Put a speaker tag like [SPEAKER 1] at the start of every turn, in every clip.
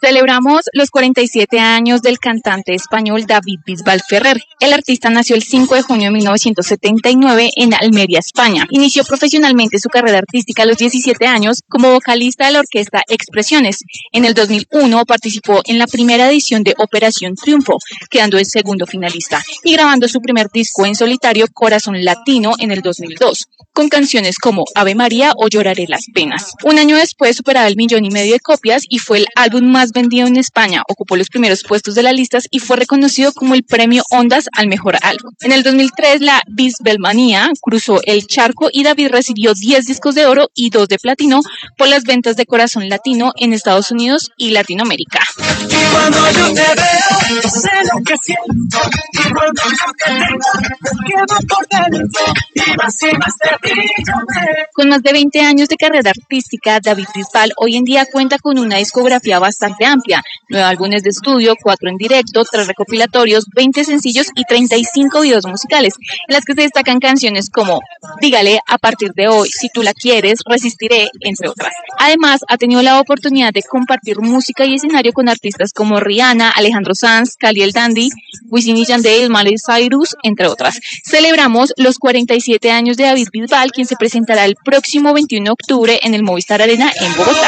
[SPEAKER 1] Celebramos los 47 años del cantante español David Bisbal Ferrer. El artista nació el 5 de junio de 1979 en Almería, España. Inició profesionalmente su carrera artística a los 17 años como vocalista de la orquesta Expresiones. En el 2001 participó en la primera edición de Operación Triunfo, quedando el segundo finalista, y grabando su primer disco en solitario, Corazón Latino, en el 2002, con canciones como Ave María o Lloraré las penas. Un año después superaba el 1,5 millones de copias y fue el álbum más vendido en España. Ocupó los primeros puestos de las listas y fue reconocido como el premio Ondas al mejor álbum. En el 2003 la Bisbalmanía cruzó el charco y David recibió 10 discos de oro y 2 de platino por las ventas de Corazón Latino en Estados Unidos y Latinoamérica. Cuando yo te veo, sé lo que siento, y cuando yo te tengo, quedo por dentro, y más te brillo. Con más de 20 años de carrera artística, David Bisbal hoy en día cuenta con una discografía bastante amplia: 9 álbumes de estudio, 4 en directo, 3 recopilatorios, 20 sencillos y 35 videos musicales, en las que se destacan canciones como Dígale, A partir de hoy, Si tú la quieres, Resistiré, entre otras. Además, ha tenido la oportunidad de compartir música y escenario con artistas como Rihanna, Alejandro Sanz, Cali el Dandy, Wisin y Yandel, Miley Cyrus, entre otras. Celebramos los 47 años de David Bisbal, quien se presentará el próximo 21 de octubre en el Movistar Arena en Bogotá.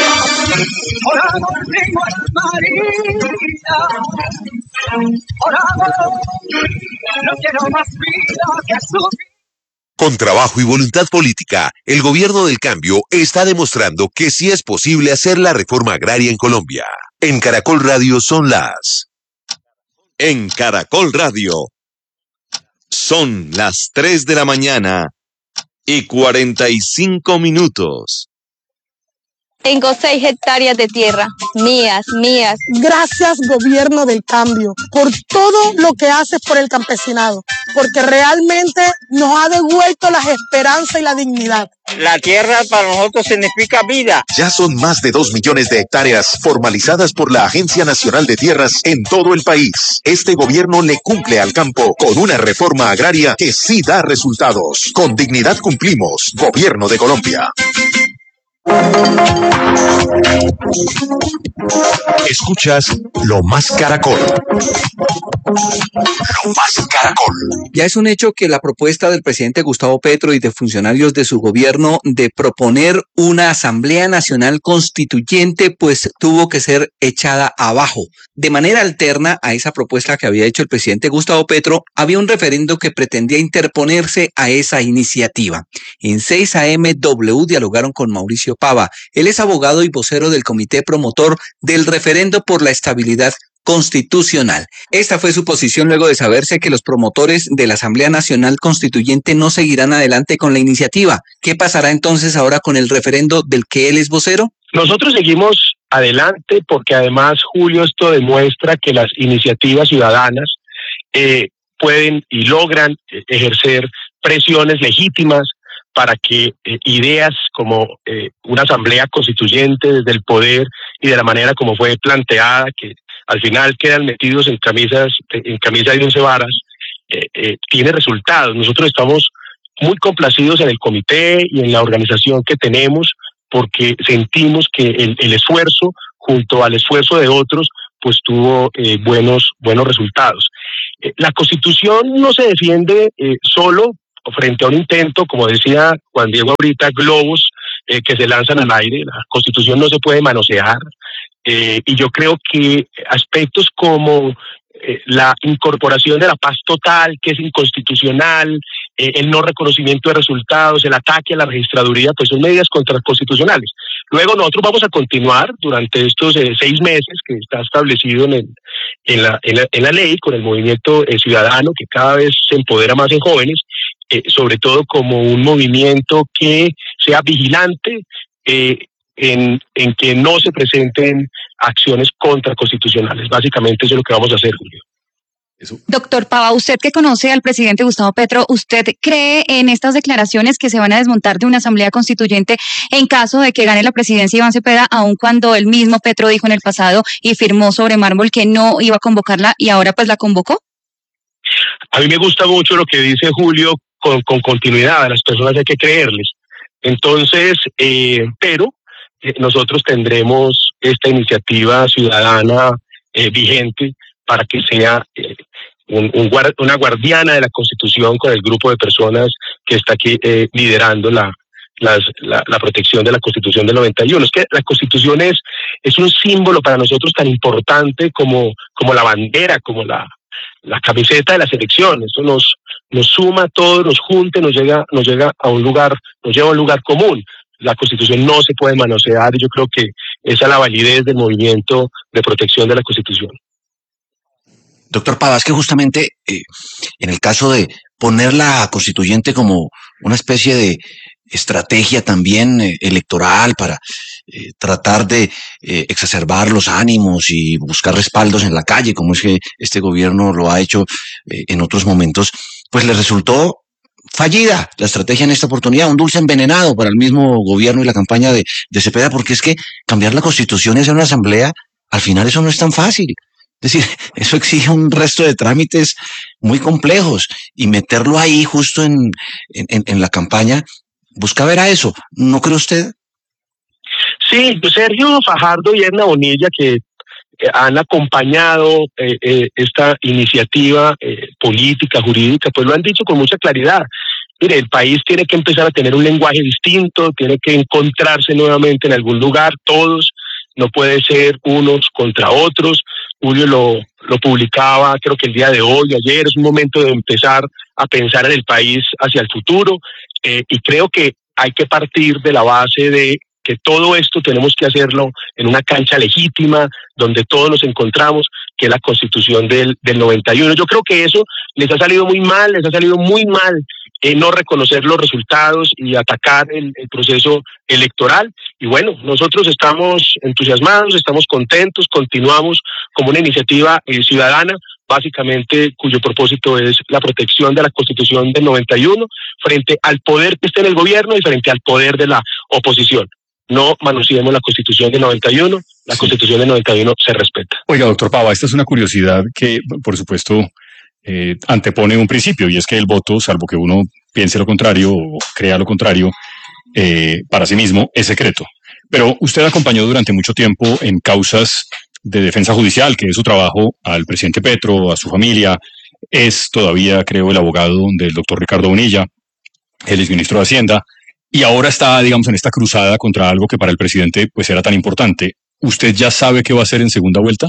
[SPEAKER 2] Con trabajo y voluntad política, el gobierno del cambio está demostrando que sí es posible hacer la reforma agraria en Colombia. En Caracol Radio son las...
[SPEAKER 3] En Caracol Radio son las 3 de la mañana y 45 minutos.
[SPEAKER 4] Tengo 6 hectáreas de tierra, mías.
[SPEAKER 5] Gracias, gobierno del cambio, por todo lo que haces por el campesinado, porque realmente nos ha devuelto la esperanza y la dignidad.
[SPEAKER 6] La tierra para nosotros significa vida.
[SPEAKER 2] Ya son más de 2 millones de hectáreas formalizadas por la Agencia Nacional de Tierras en todo el país. Este gobierno le cumple al campo con una reforma agraria que sí da resultados. Con dignidad cumplimos. Gobierno de Colombia. Escuchas Lo Más Caracol. Lo Más Caracol.
[SPEAKER 7] Ya es un hecho que la propuesta del presidente Gustavo Petro y de funcionarios de su gobierno de proponer una Asamblea Nacional Constituyente pues tuvo que ser echada abajo. De manera alterna a esa propuesta que había hecho el presidente Gustavo Petro, había un referendo que pretendía interponerse a esa iniciativa. En 6 AM W dialogaron con Mauricio Pava. Él es abogado y vocero del comité promotor del referendo por la estabilidad constitucional. Esta fue su posición luego de saberse que los promotores de la Asamblea Nacional Constituyente no seguirán adelante con la iniciativa. ¿Qué pasará entonces ahora con el referendo del que él es vocero?
[SPEAKER 8] Nosotros seguimos adelante porque además, Julio, esto demuestra que las iniciativas ciudadanas pueden y logran ejercer presiones legítimas para que ideas como una asamblea constituyente desde el poder y de la manera como fue planteada, que al final quedan metidos en camisa de 11 varas, tiene resultados. Nosotros estamos muy complacidos en el comité y en la organización que tenemos porque sentimos que el esfuerzo junto al esfuerzo de otros pues tuvo buenos resultados. La Constitución no se defiende solo frente a un intento, como decía Juan Diego ahorita, globos que se lanzan al aire. La Constitución no se puede manosear, y yo creo que aspectos como la incorporación de la paz total, que es inconstitucional, el no reconocimiento de resultados, el ataque a la registraduría, pues son medidas contraconstitucionales. Luego nosotros vamos a continuar durante estos 6 meses que está establecido en la ley, con el movimiento ciudadano que cada vez se empodera más en jóvenes, sobre todo como un movimiento que sea vigilante en que no se presenten acciones contraconstitucionales. Básicamente eso es lo que vamos a hacer, Julio.
[SPEAKER 1] Doctor Pava, usted que conoce al presidente Gustavo Petro, ¿usted cree en estas declaraciones que se van a desmontar de una asamblea constituyente en caso de que gane la presidencia Iván Cepeda, aun cuando el mismo Petro dijo en el pasado y firmó sobre mármol que no iba a convocarla y ahora pues la convocó?
[SPEAKER 8] A mí me gusta mucho lo que dice Julio con continuidad. A las personas hay que creerles. Entonces, pero nosotros tendremos esta iniciativa ciudadana vigente para que sea una guardiana de la Constitución con el grupo de personas que está aquí liderando la protección de la Constitución del 91. Es que la Constitución es un símbolo para nosotros tan importante como la bandera, como la camiseta de la selección. Esto nos suma a todos, nos junta, nos llega a un lugar, nos lleva a un lugar común. La Constitución no se puede manosear y yo creo que esa es la validez del movimiento de protección de la Constitución.
[SPEAKER 9] Doctor Pava, es que justamente en el caso de poner la constituyente como una especie de estrategia también electoral para tratar de exacerbar los ánimos y buscar respaldos en la calle, como es que este gobierno lo ha hecho en otros momentos, pues le resultó fallida la estrategia en esta oportunidad, un dulce envenenado para el mismo gobierno y la campaña de Cepeda, porque es que cambiar la constitución y hacer una asamblea, al final eso no es tan fácil. Es decir, eso exige un resto de trámites muy complejos y meterlo ahí justo en la campaña busca ver a eso, ¿no cree usted?
[SPEAKER 8] Sí, Sergio Fajardo y Edna Bonilla, que han acompañado esta iniciativa política, jurídica, pues lo han dicho con mucha claridad. Mire, el país tiene que empezar a tener un lenguaje distinto, tiene que encontrarse nuevamente en algún lugar, todos, no puede ser unos contra otros. Julio lo publicaba, creo que el día de hoy, ayer, es un momento de empezar a pensar en el país hacia el futuro, y creo que hay que partir de la base de que todo esto tenemos que hacerlo en una cancha legítima, donde todos nos encontramos, que es la Constitución del 91. Yo creo que eso les ha salido muy mal, no reconocer los resultados y atacar el proceso electoral. Y bueno, nosotros estamos entusiasmados, estamos contentos, continuamos como una iniciativa ciudadana, básicamente cuyo propósito es la protección de la Constitución del 91 frente al poder que esté en el gobierno y frente al poder de la oposición. No manoseemos la Constitución del 91, la Constitución del 91 se respeta.
[SPEAKER 10] Oiga, doctor Pava, esta es una curiosidad que, por supuesto, antepone un principio, y es que el voto, salvo que uno piense lo contrario o crea lo contrario, para sí mismo, es secreto. Pero usted acompañó durante mucho tiempo en causas de defensa judicial, que es su trabajo, al presidente Petro, a su familia. Es todavía, creo, el abogado del doctor Ricardo Bonilla, él es ministro de Hacienda, y ahora está, digamos, en esta cruzada contra algo que para el presidente pues era tan importante. ¿Usted ya sabe qué va a hacer en segunda vuelta?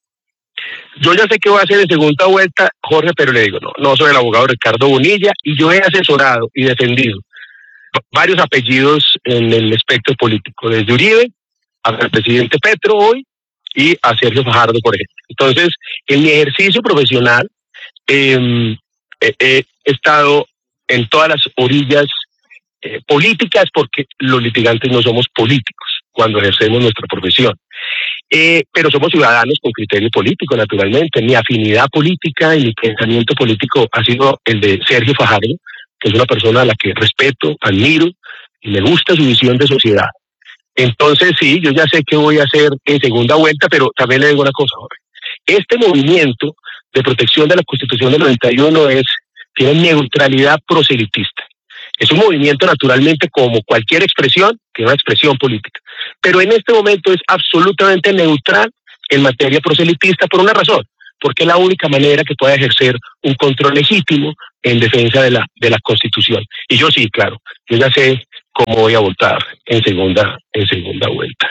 [SPEAKER 8] Yo ya sé qué voy a hacer en segunda vuelta, Jorge, pero le digo, no soy el abogado Ricardo Bonilla, y yo he asesorado y defendido varios apellidos en el espectro político, desde Uribe hasta el presidente Petro hoy y a Sergio Fajardo, por ejemplo. Entonces, en mi ejercicio profesional he estado en todas las orillas políticas, porque los litigantes no somos políticos cuando ejercemos nuestra profesión. Pero somos ciudadanos con criterio político, naturalmente. Mi afinidad política y mi pensamiento político ha sido el de Sergio Fajardo, que es una persona a la que respeto, admiro y me gusta su visión de sociedad. Entonces sí, yo ya sé qué voy a hacer en segunda vuelta, pero también le digo una cosa, Jorge. Este movimiento de protección de la Constitución del 91 tiene neutralidad proselitista. Es un movimiento, naturalmente, como cualquier expresión, que es una expresión política. Pero en este momento es absolutamente neutral en materia proselitista por una razón, porque es la única manera que pueda ejercer un control legítimo en defensa de la Constitución. Y yo sí, claro, yo ya sé cómo voy a votar en segunda vuelta.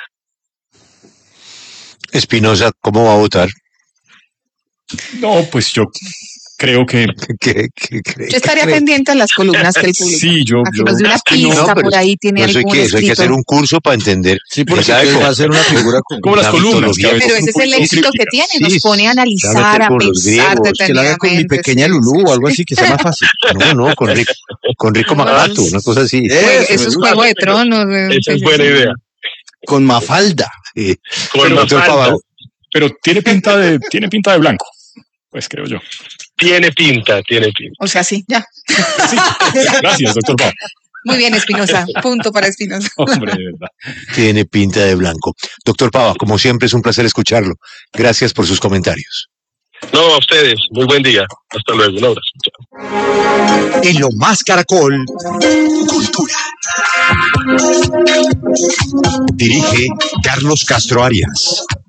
[SPEAKER 11] Espinosa, ¿cómo va a votar?
[SPEAKER 10] No, pues yo creo que...
[SPEAKER 12] Yo estaría pendiente a las columnas que él publica.
[SPEAKER 10] Sí,
[SPEAKER 12] aquí nos dio una pista, por ahí tiene algún
[SPEAKER 11] escrito. Hay que hacer un curso para entender.
[SPEAKER 9] Sí, porque va a ser una figura
[SPEAKER 10] como las columnas.
[SPEAKER 12] Pero ese es el éxito que tiene, nos pone a analizar, a pensar detenidamente.
[SPEAKER 9] Que la haga con mi pequeña Lulú o algo así, que sea más fácil.
[SPEAKER 11] No, con Rico Macato, una cosa así.
[SPEAKER 12] Eso es Juego de Tronos.
[SPEAKER 8] Esa es buena idea.
[SPEAKER 9] Con Mafalda.
[SPEAKER 11] Sí.
[SPEAKER 8] Con Mafalda.
[SPEAKER 10] Pero tiene pinta de blanco, pues creo yo.
[SPEAKER 8] Tiene pinta.
[SPEAKER 12] O sea, sí, ya.
[SPEAKER 10] Sí, gracias, doctor Pava.
[SPEAKER 12] Muy bien, Espinosa. Punto para Espinosa.
[SPEAKER 10] Hombre, de verdad.
[SPEAKER 11] Tiene pinta de blanco. Doctor Pava, como siempre es un placer escucharlo. Gracias por sus comentarios.
[SPEAKER 8] No, a ustedes. Muy buen día. Hasta luego. Un abrazo. Chao.
[SPEAKER 2] En Lo Más Caracol, Cultura. Dirige Carlos Castro Arias.